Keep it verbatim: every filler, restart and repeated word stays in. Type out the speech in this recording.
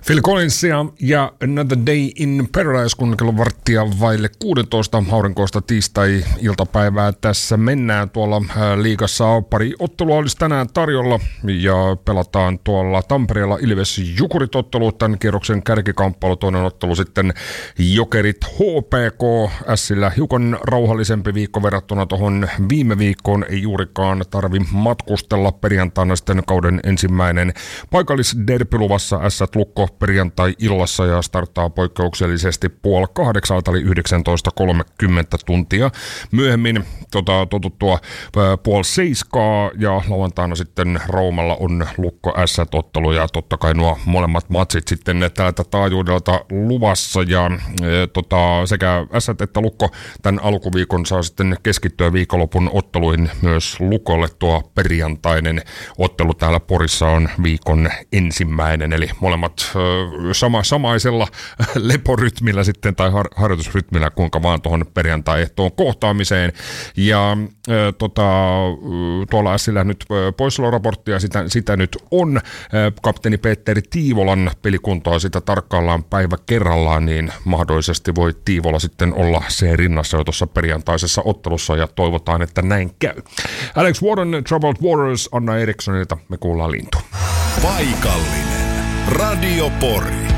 Phil Collinsia ja Another Day in Paradise, kun kello varttia vaille kuusitoista aurinkoista tiistai-iltapäivää. Tässä mennään tuolla liigassa. Pari ottelua olisi tänään tarjolla ja pelataan tuolla Tampereella Ilves Jukurit ottelu. Tämän kierroksen kärkikamppailu, toinen ottelu sitten Jokerit H P K. Ässillä hiukan rauhallisempi viikko verrattuna tuohon viime viikkoon. Ei juurikaan tarvi matkustella. Perjantaina sitten kauden ensimmäinen paikallisderby luvassa. Ässät Lukko perjantai-illassa ja starttaa poikkeuksellisesti puoli kahdeksalta eli yhdeksäntoista kolmekymmentä tuntia. Myöhemmin tota, totuttua puoli seiskaa ja lauantaina sitten Raumalla on Lukko Ässät-ottelu ja totta kai nuo molemmat matsit sitten tältä taajuudelta luvassa ja e, tota, sekä Ässät että Lukko tämän alkuviikon saa sitten keskittyä viikonlopun otteluihin. Myös Lukolle tuo perjantainen ottelu täällä Porissa on viikon ensimmäinen, eli molemmat sama, samaisella leporytmillä sitten tai har, harjoitusrytmillä, kuinka vaan tuohon perjantai-ehtoon kohtaamiseen. Ja äh, tota, tuolla Ässillä nyt poissaoloraporttia, sitä, sitä nyt on. Äh, kapteeni Petteri Tiivolan pelikuntoa sitä tarkkaillaan päivä kerrallaan, niin mahdollisesti voi Tiivola sitten olla se rinnassa jo tuossa perjantaisessa ottelussa ja toivotaan, että näin käy. Alex Warren, Troubled Waters, Anna Erikssonilta me kuullaan Lintu. Paikallinen Radio Pori.